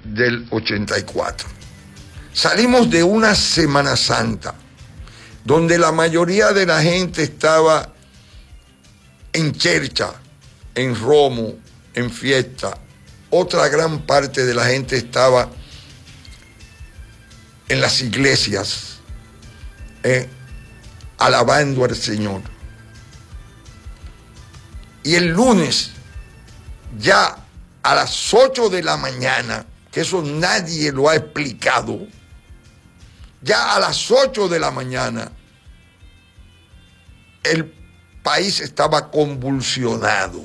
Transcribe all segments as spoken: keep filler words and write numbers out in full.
del ochenta y cuatro. Salimos de una Semana Santa donde la mayoría de la gente estaba en chercha, en romo, en fiesta. Otra gran parte de la gente estaba en las iglesias, eh, alabando al Señor. Y el lunes, ya a las ocho de la mañana, que eso nadie lo ha explicado, ya a las ocho de la mañana, el país estaba convulsionado.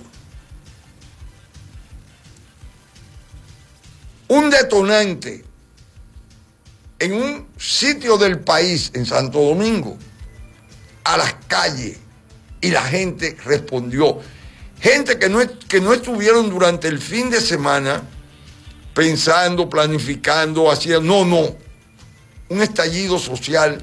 Un detonante en un sitio del país, en Santo Domingo, a las calles, y la gente respondió. Gente que no, que no estuvieron durante el fin de semana pensando, planificando, haciendo, no, no, un estallido social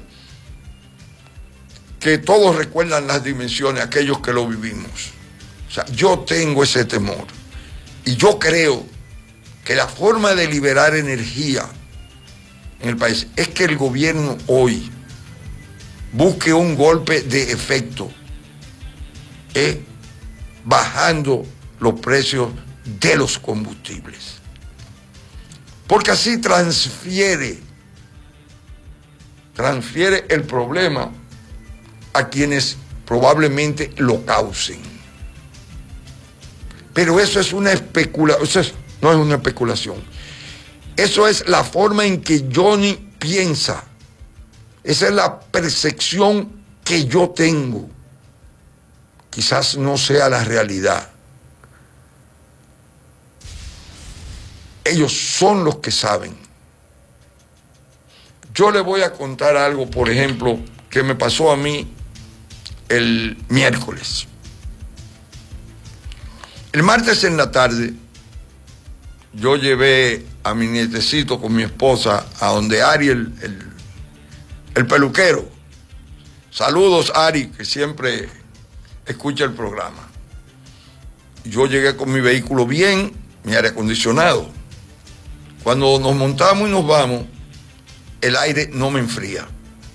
que todos recuerdan las dimensiones, aquellos que lo vivimos. O sea, yo tengo ese temor y yo creo que la forma de liberar energía en el país es que el gobierno hoy busque un golpe de efecto, eh, bajando los precios de los combustibles. Porque así transfiere, transfiere el problema a quienes probablemente lo causen. Pero eso es una especulación, eso es, no es una especulación. Eso es la forma en que Johnny piensa. Esa es la percepción que yo tengo. Quizás no sea la realidad. Ellos son los que saben. Yo le voy a contar algo, por ejemplo, que me pasó a mí el miércoles. El martes en la tarde, yo llevé a mi nietecito con mi esposa a donde Ari, el, el, el peluquero. Saludos, Ari, que siempre escucha el programa. Yo llegué con mi vehículo bien, mi aire acondicionado. Cuando nos montamos y nos vamos, el aire no me enfría.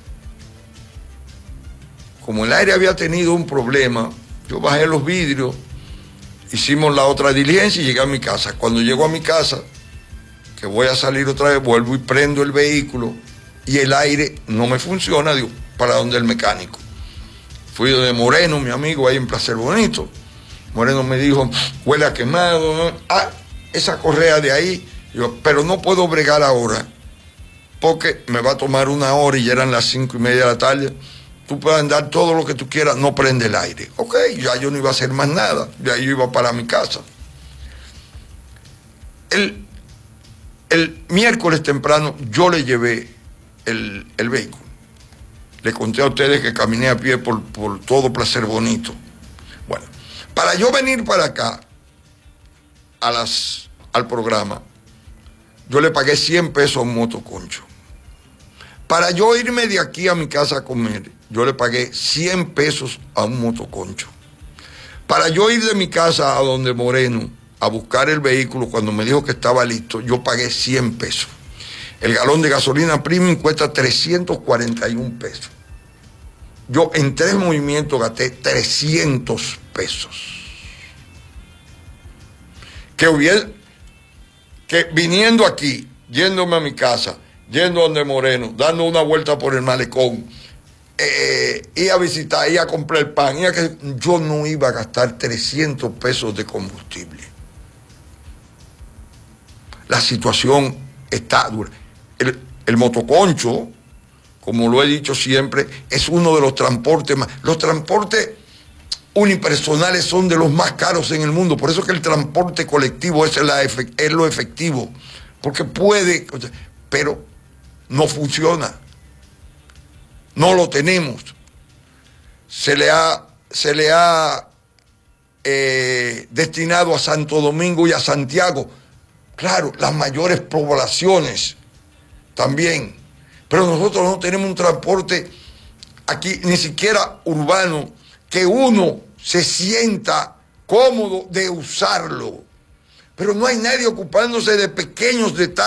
Como el aire había tenido un problema, yo bajé los vidrios, hicimos la otra diligencia y llegué a mi casa. Cuando llego a mi casa, que voy a salir otra vez, vuelvo y prendo el vehículo y el aire no me funciona, digo, ¿para dónde el mecánico? Fui de Moreno, mi amigo, ahí en Placer Bonito. Moreno me dijo, huele a quemado, ¿no? Ah, esa correa de ahí. Yo, pero no puedo bregar ahora, porque me va a tomar una hora y ya eran las cinco y media de la tarde. Tú puedes andar todo lo que tú quieras, no prende el aire. Ok, ya yo no iba a hacer más nada, ya yo iba para mi casa. El, el miércoles temprano yo le llevé el, el vehículo. Le conté a ustedes que caminé a pie por, por todo Placer Bonito. Bueno, para yo venir para acá, a las, al programa, yo le pagué cien pesos a un motoconcho. Para yo irme de aquí a mi casa a comer, yo le pagué cien pesos a un motoconcho. Para yo ir de mi casa a donde Moreno a buscar el vehículo, cuando me dijo que estaba listo, yo pagué cien pesos. El galón de gasolina premium cuesta trescientos cuarenta y un pesos. Yo en tres movimientos gasté trescientos pesos. Que hubiera, que viniendo aquí, yéndome a mi casa, yendo donde Moreno, dando una vuelta por el malecón, eh, ir a visitar, ir a comprar el pan, ir a que yo no iba a gastar trescientos pesos de combustible. La situación está dura. El, el motoconcho, como lo he dicho siempre, es uno de los transportes más... Los transportes unipersonales son de los más caros en el mundo. Por eso es que el transporte colectivo es, la, es lo efectivo. Porque puede... Pero no funciona. No lo tenemos. Se le ha, se le ha eh, destinado a Santo Domingo y a Santiago. Claro, las mayores poblaciones también, pero nosotros no tenemos un transporte aquí, ni siquiera urbano, que uno se sienta cómodo de usarlo. Pero no hay nadie ocupándose de pequeños detalles.